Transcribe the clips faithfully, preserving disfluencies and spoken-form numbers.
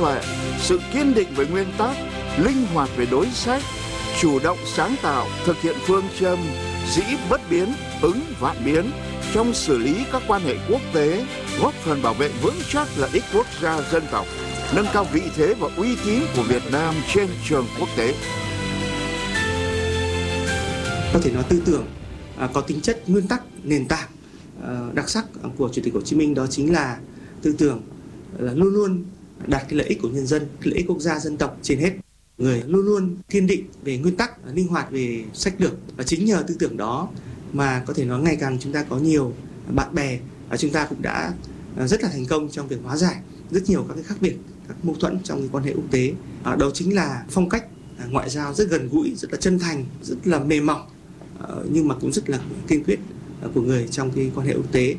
tuệ, sự kiên định về nguyên tắc, linh hoạt về đối sách, chủ động sáng tạo, thực hiện phương châm dĩ bất biến, ứng vạn biến trong xử lý các quan hệ quốc tế, góp phần bảo vệ vững chắc lợi ích quốc gia dân tộc, nâng cao vị thế và uy tín của Việt Nam trên trường quốc tế. Có thể nói tư tưởng à, có tính chất nguyên tắc nền tảng à, đặc sắc của Chủ tịch Hồ Chí Minh, đó chính là tư tưởng là luôn luôn đặt cái lợi ích của nhân dân, cái lợi ích quốc gia dân tộc trên hết. Người luôn luôn kiên định về nguyên tắc, linh hoạt về sách lược, và chính nhờ tư tưởng đó mà có thể nói ngày càng chúng ta có nhiều bạn bè và chúng ta cũng đã rất là thành công trong việc hóa giải rất nhiều các cái khác biệt, các mâu thuẫn trong cái quan hệ quốc tế. À, đó chính là phong cách ngoại giao rất gần gũi, rất là chân thành, rất là mềm mỏng, nhưng mà cũng rất là kiên quyết của người trong cái quan hệ quốc tế.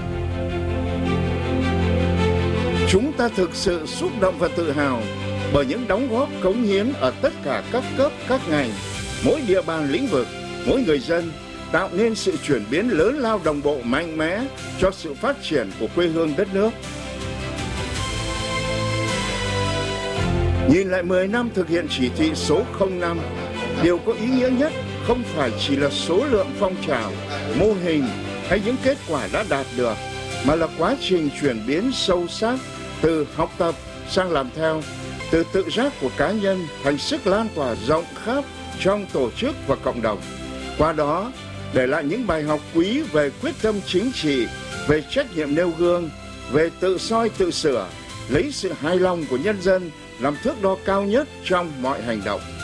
Chúng ta thực sự xúc động và tự hào bởi những đóng góp cống hiến ở tất cả các cấp, các ngành, mỗi địa bàn lĩnh vực, mỗi người dân, tạo nên sự chuyển biến lớn lao đồng bộ mạnh mẽ cho sự phát triển của quê hương đất nước. Nhìn lại mười năm thực hiện chỉ thị số không năm, điều có ý nghĩa nhất không phải chỉ là số lượng phong trào, mô hình hay những kết quả đã đạt được, mà là quá trình chuyển biến sâu sắc từ học tập sang làm theo, từ tự giác của cá nhân thành sức lan tỏa rộng khắp trong tổ chức và cộng đồng. Qua đó, để lại những bài học quý về quyết tâm chính trị, về trách nhiệm nêu gương, về tự soi tự sửa, lấy sự hài lòng của nhân dân làm thước đo cao nhất trong mọi hành động.